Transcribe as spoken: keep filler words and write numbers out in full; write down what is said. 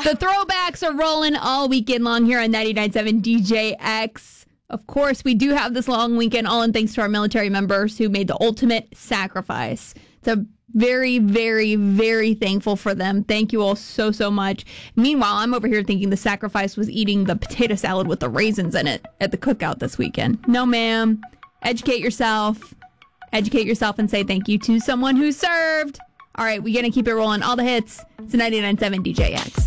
The throwbacks are rolling all weekend long here on ninety-nine point seven D J X. Of course, we do have this long weekend, all in thanks to our military members who made the ultimate sacrifice. It's a very, very, very thankful for them. Thank you all so, so much. Meanwhile, I'm over here thinking the sacrifice was eating the potato salad with the raisins in it at the cookout this weekend. No, ma'am. Educate yourself. Educate yourself and say thank you to someone who served. All right, we're going to keep it rolling. All the hits. It's ninety-nine point seven D J X.